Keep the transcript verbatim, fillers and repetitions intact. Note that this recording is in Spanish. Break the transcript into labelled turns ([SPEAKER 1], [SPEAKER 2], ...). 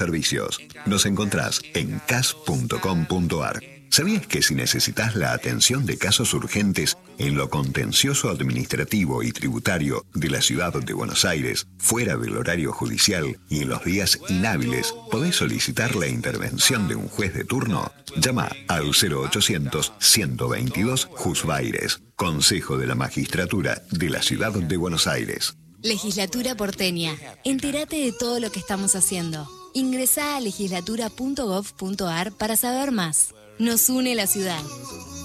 [SPEAKER 1] Servicios. Nos encontrás en cas punto com punto ar. ¿Sabías que si necesitas la atención de casos urgentes en lo contencioso administrativo y tributario de la ciudad de Buenos Aires, fuera del horario judicial y en los días inhábiles, podés solicitar la intervención de un juez de turno? Llama al cero ochocientos, ciento veintidós, Juzbaires. Consejo de la Magistratura de la ciudad de Buenos Aires.
[SPEAKER 2] Legislatura porteña. Entérate de todo lo que estamos haciendo. Ingresá a legislatura punto gov punto ar para saber más. Nos une la ciudad.